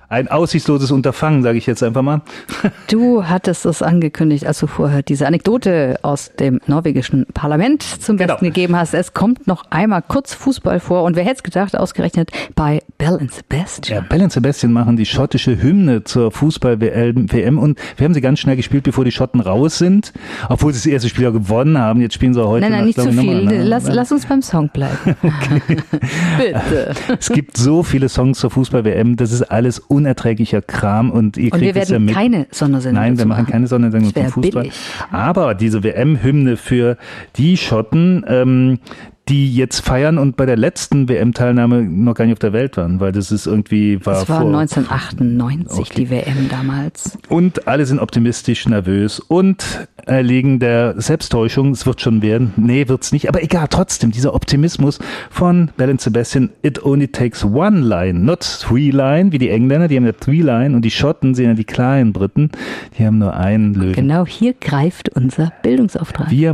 Ein aussichtsloses Unterfangen, sage ich jetzt einfach mal. Du hattest es angekündigt, als du vorher diese Anekdote aus dem norwegischen Parlament zum Besten gegeben hast. Es kommt noch einmal kurz Fußball vor. Und wer hätte es gedacht, ausgerechnet bei Bell & Sebastian. Ja, Bell & Sebastian machen die schottische Hymne zur Fußball-WM. Und wir haben sie ganz schnell gespielt, bevor die Schotten raus sind. Obwohl sie das erste Spiel gewonnen haben. Jetzt spielen sie heute. Nein, nicht zu viel. Lass uns beim Song bleiben. Okay. Bitte. Es gibt so viele Songs zur Fußball-WM. Das ist alles unerträglicher Kram. Und ihr kriegt es ja mit. Wir werden keine Sondersendung Nein, wir machen keine Sondersendung zum Fußball. Billig. Aber diese WM-Hymne für die Schotten, die jetzt feiern und bei der letzten WM-Teilnahme noch gar nicht auf der Welt waren, weil das ist irgendwie Das war 1998 die WM damals. Und alle sind optimistisch, nervös und erlegen der Selbsttäuschung, es wird schon werden. Nee, wird's nicht, aber egal, trotzdem, dieser Optimismus von Bell & Sebastian, it only takes one line, not three line, wie die Engländer, die haben ja three line und die Schotten sind ja die kleinen Briten, die haben nur einen Löwen. Genau hier greift unser Bildungsauftrag. Wir